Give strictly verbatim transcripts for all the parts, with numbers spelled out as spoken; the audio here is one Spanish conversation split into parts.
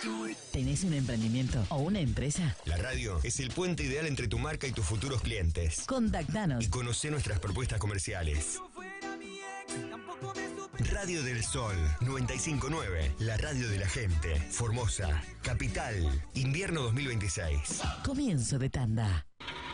¿Tenés un emprendimiento o una empresa? La radio es el puente ideal entre tu marca y tus futuros clientes. Contactanos Y conoce nuestras propuestas comerciales. Radio del Sol noventa y cinco punto nueve, la radio de la gente. Formosa, Capital, invierno dos mil veintiséis. Comienzo de tanda.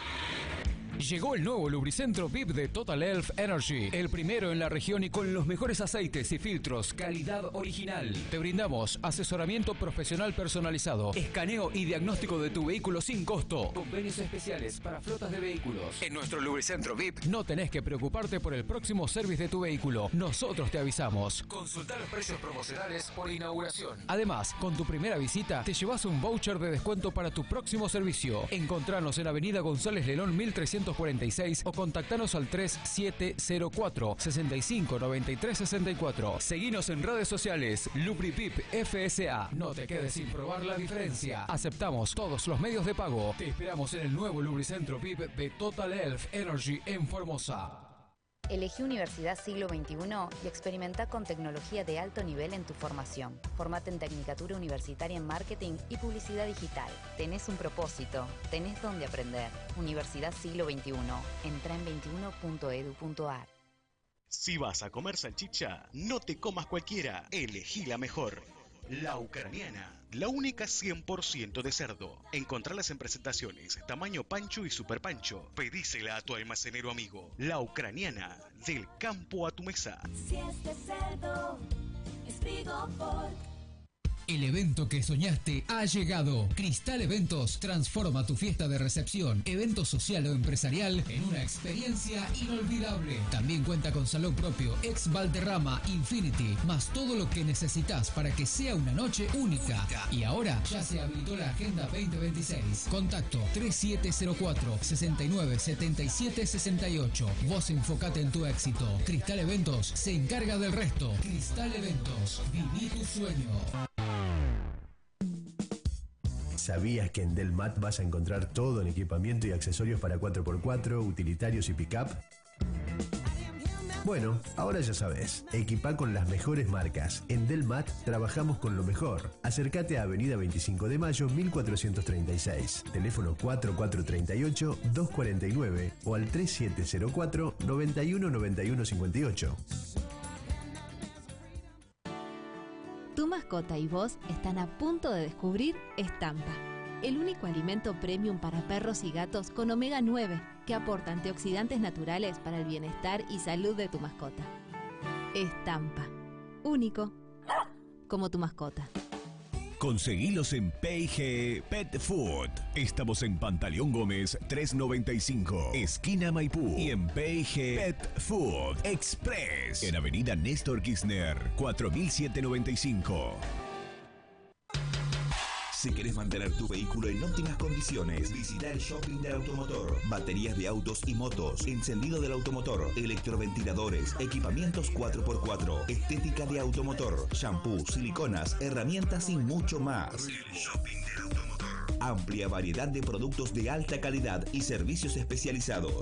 Llegó el nuevo lubricentro V I P de Total Elf Energy, el primero en la región y con los mejores aceites y filtros, calidad original. Te brindamos asesoramiento profesional personalizado, escaneo y diagnóstico de tu vehículo sin costo, convenios especiales para flotas de vehículos. En nuestro lubricentro V I P no tenés que preocuparte por el próximo service de tu vehículo, nosotros te avisamos. Consulta los precios promocionales por inauguración. Además, con tu primera visita te llevas un voucher de descuento para tu próximo servicio. Encontranos en Avenida González Lelón mil trescientos cuarenta y seis o contactanos al tres siete cero cuatro, seis cinco nueve tres seis cuatro. Seguinos en redes sociales LubriVip F S A. No te quedes sin probar la diferencia. Aceptamos todos los medios de pago. Te esperamos en el nuevo lubricentro V I P de Total Elf Energy en Formosa. Elegí Universidad Siglo veintiuno y experimenta con tecnología de alto nivel en tu formación. Formate en Tecnicatura Universitaria en Marketing y Publicidad Digital. Tenés un propósito, tenés donde aprender. Universidad Siglo veintiuno. Entra en veintiuno punto edu punto ar. Si vas a comer salchicha, no te comas cualquiera. Elegí la mejor. La Ucraniana, la única cien por ciento de cerdo. Encontralas en presentaciones, tamaño pancho y super pancho. Pedísela a tu almacenero amigo. La Ucraniana, del campo a tu mesa. Si es de cerdo, es Frigoport. El evento que soñaste ha llegado. Cristal Eventos transforma tu fiesta de recepción, evento social o empresarial en una experiencia inolvidable. También cuenta con salón propio, ex Valderrama, Infinity, más todo lo que necesitas para que sea una noche única. Y ahora ya se habilitó la Agenda veinte veintiséis. Contacto tres siete cero cuatro, seis nueve siete siete seis ocho. Vos enfocate en tu éxito. Cristal Eventos se encarga del resto. Cristal Eventos, viví tu sueño. ¿Sabías que en Delmat vas a encontrar todo en equipamiento y accesorios para cuatro por cuatro, utilitarios y pick-up? Bueno, ahora ya sabes, equipá con las mejores marcas. En Delmat trabajamos con lo mejor. Acércate a Avenida veinticinco de mayo mil cuatrocientos treinta y seis, teléfono cuatro cuatro tres ocho, dos cuatro nueve o al tres siete cero cuatro, nueve uno nueve uno cinco ocho. Tu mascota y vos están a punto de descubrir Estampa, el único alimento premium para perros y gatos con omega nueve que aporta antioxidantes naturales para el bienestar y salud de tu mascota. Estampa, único como tu mascota. Conseguilos en P y G Pet Food. Estamos en Pantaleón Gómez trescientos noventa y cinco, esquina Maipú. Y en P y G Pet Food Express en Avenida Néstor Kirchner cuatro mil setecientos noventa y cinco. Si querés mantener tu vehículo en óptimas condiciones, visita el shopping del automotor. Baterías de autos y motos, encendido del automotor, electroventiladores, equipamientos cuatro por cuatro, estética de automotor, shampoo, siliconas, herramientas y mucho más. El shopping del automotor. Amplia variedad de productos de alta calidad y servicios especializados.